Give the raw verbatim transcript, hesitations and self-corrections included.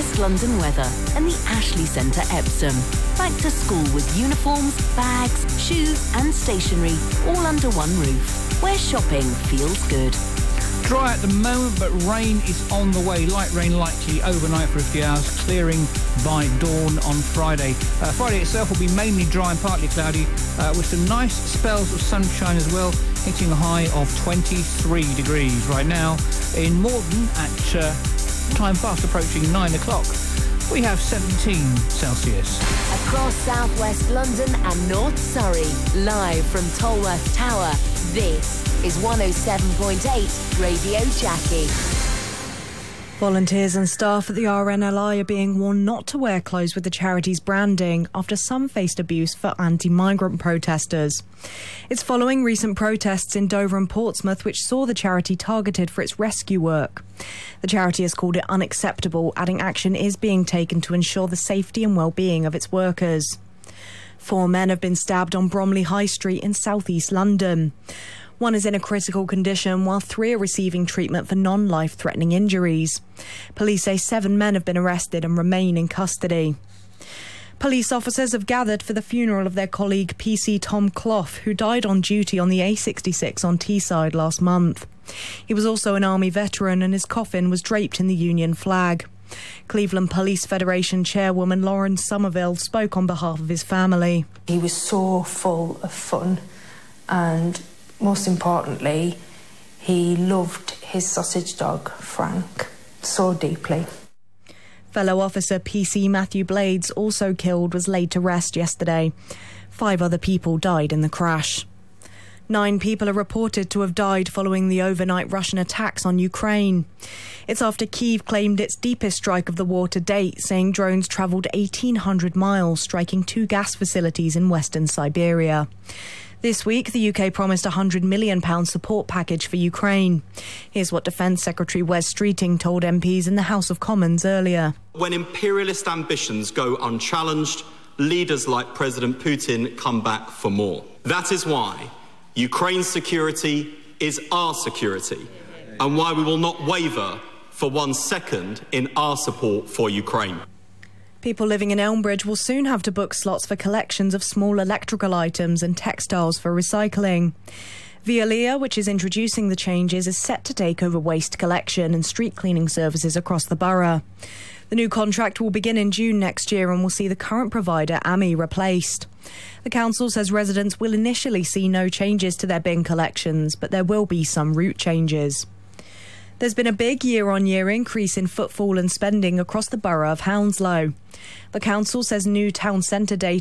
West London weather and the Ashley Centre Epsom. Back to school with uniforms, bags, shoes and stationery all under one roof, where shopping feels good. Dry at the moment, but rain is on the way. Light rain likely overnight for a few hours, clearing by dawn on Friday. Uh, Friday itself will be mainly dry and partly cloudy, uh, with some nice spells of sunshine as well, hitting a high of twenty-three degrees right now. In Morden, at uh, time fast approaching nine o'clock, we have seventeen Celsius. Across southwest London and North Surrey, live from Tolworth Tower, this is one oh seven point eight Radio Jackie. Volunteers and staff at the R N L I are being warned not to wear clothes with the charity's branding after some faced abuse for anti-migrant protesters. It's following recent protests in Dover and Portsmouth which saw the charity targeted for its rescue work. The charity has called it unacceptable, adding action is being taken to ensure the safety and well-being of its workers. Four men have been stabbed on Bromley High Street in south-east London. One is in a critical condition, while three are receiving treatment for non-life-threatening injuries. Police say seven men have been arrested and remain in custody. Police officers have gathered for the funeral of their colleague P C Tom Clough, who died on duty on the A sixty-six on Teesside last month. He was also an Army veteran and his coffin was draped in the Union flag. Cleveland Police Federation chairwoman Lauren Somerville spoke on behalf of his family. He was so full of fun and, most importantly, he loved his sausage dog, Frank, so deeply. Fellow officer P C Matthew Blades, also killed, was laid to rest yesterday. Five other people died in the crash. Nine people are reported to have died following the overnight Russian attacks on Ukraine. It's after Kyiv claimed its deepest strike of the war to date, saying drones travelled eighteen hundred miles, striking two gas facilities in western Siberia. This week, the U K promised a one hundred million pounds support package for Ukraine. Here's what Defence Secretary Wes Streeting told M Ps in the House of Commons earlier. When imperialist ambitions go unchallenged, leaders like President Putin come back for more. That is why Ukraine's security is our security, and why we will not waver for one second in our support for Ukraine. People living in Elmbridge will soon have to book slots for collections of small electrical items and textiles for recycling. Veolia, which is introducing the changes, is set to take over waste collection and street cleaning services across the borough. The new contract will begin in June next year and will see the current provider, A M I, replaced. The council says residents will initially see no changes to their bin collections, but there will be some route changes. There's been a big year-on-year increase in footfall and spending across the borough of Hounslow. The council says new town centre data